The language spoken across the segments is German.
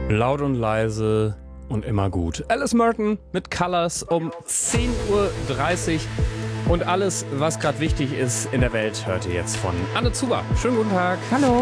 Laut und leise und immer gut. Alice Merton mit Colors um 10:30 Uhr. Und alles, was gerade wichtig ist in der Welt, hört ihr jetzt von Anne Zuber. Schönen guten Tag. Hallo.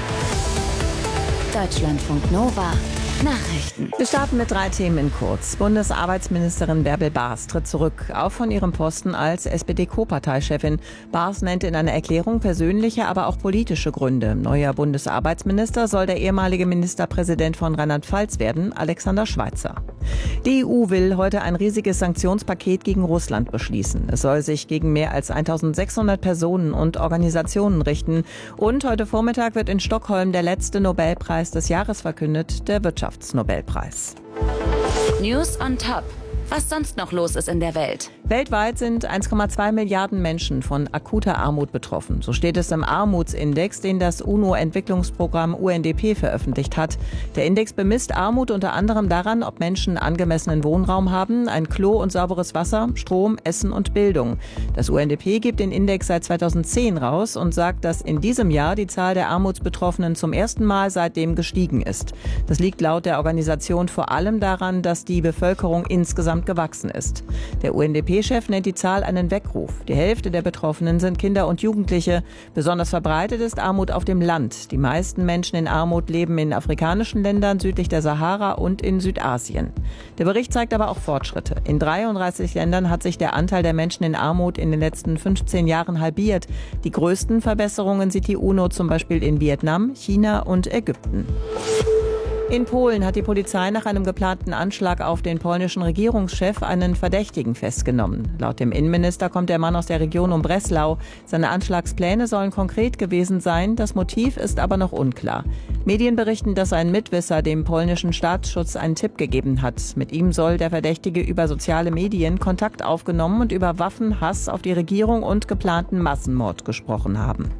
Deutschlandfunk Nova. Nachrichten. Wir starten mit 3 Themen in kurz. Bundesarbeitsministerin Bärbel Baas tritt zurück, auch von ihrem Posten als SPD-Co-Parteichefin. Baas nennt in einer Erklärung persönliche, aber auch politische Gründe. Neuer Bundesarbeitsminister soll der ehemalige Ministerpräsident von Rheinland-Pfalz werden, Alexander Schweitzer. Die EU will heute ein riesiges Sanktionspaket gegen Russland beschließen. Es soll sich gegen mehr als 1600 Personen und Organisationen richten. Und heute Vormittag wird in Stockholm der letzte Nobelpreis des Jahres verkündet, der Wirtschaftsnobelpreis. News on Top. Was sonst noch los ist in der Welt. Weltweit sind 1,2 Milliarden Menschen von akuter Armut betroffen. So steht es im Armutsindex, den das UNO-Entwicklungsprogramm UNDP veröffentlicht hat. Der Index bemisst Armut unter anderem daran, ob Menschen angemessenen Wohnraum haben, ein Klo und sauberes Wasser, Strom, Essen und Bildung. Das UNDP gibt den Index seit 2010 raus und sagt, dass in diesem Jahr die Zahl der Armutsbetroffenen zum ersten Mal seitdem gestiegen ist. Das liegt laut der Organisation vor allem daran, dass die Bevölkerung insgesamt gewachsen ist. Der UNDP-Chef nennt die Zahl einen Weckruf. Die Hälfte der Betroffenen sind Kinder und Jugendliche. Besonders verbreitet ist Armut auf dem Land. Die meisten Menschen in Armut leben in afrikanischen Ländern südlich der Sahara und in Südasien. Der Bericht zeigt aber auch Fortschritte. In 33 Ländern hat sich der Anteil der Menschen in Armut in den letzten 15 Jahren halbiert. Die größten Verbesserungen sieht die UNO zum Beispiel in Vietnam, China und Ägypten. In Polen hat die Polizei nach einem geplanten Anschlag auf den polnischen Regierungschef einen Verdächtigen festgenommen. Laut dem Innenminister kommt der Mann aus der Region um Breslau. Seine Anschlagspläne sollen konkret gewesen sein, das Motiv ist aber noch unklar. Medien berichten, dass ein Mitwisser dem polnischen Staatsschutz einen Tipp gegeben hat. Mit ihm soll der Verdächtige über soziale Medien Kontakt aufgenommen und über Waffen, Hass auf die Regierung und geplanten Massenmord gesprochen haben.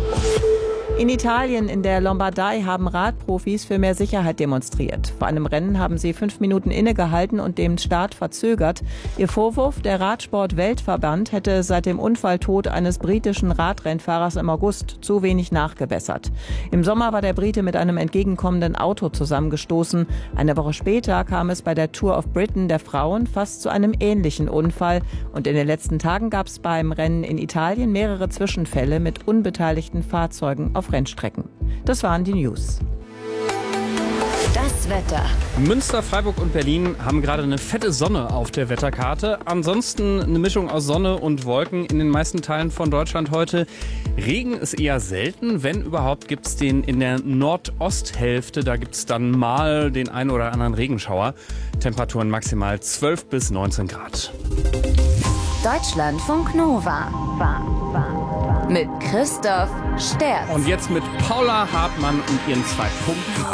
In Italien, in der Lombardei, haben Radprofis für mehr Sicherheit demonstriert. Vor einem Rennen haben sie 5 Minuten innegehalten und den Start verzögert. Ihr Vorwurf, der Radsport-Weltverband hätte seit dem Unfalltod eines britischen Radrennfahrers im August zu wenig nachgebessert. Im Sommer war der Brite mit einem entgegenkommenden Auto zusammengestoßen. Eine Woche später kam es bei der Tour of Britain der Frauen fast zu einem ähnlichen Unfall. Und in den letzten Tagen gab es beim Rennen in Italien mehrere Zwischenfälle mit unbeteiligten Fahrzeugen auf Rennstrecken. Das waren die News. Das Wetter. Münster, Freiburg und Berlin haben gerade eine fette Sonne auf der Wetterkarte. Ansonsten eine Mischung aus Sonne und Wolken in den meisten Teilen von Deutschland heute. Regen ist eher selten. Wenn überhaupt, gibt es den in der Nordosthälfte. Da gibt es dann mal den einen oder anderen Regenschauer. Temperaturen maximal 12 bis 19 Grad. Deutschlandfunk Nova. Mit Christoph Sterz. Und jetzt mit Paula Hartmann und ihren 2 Punkten.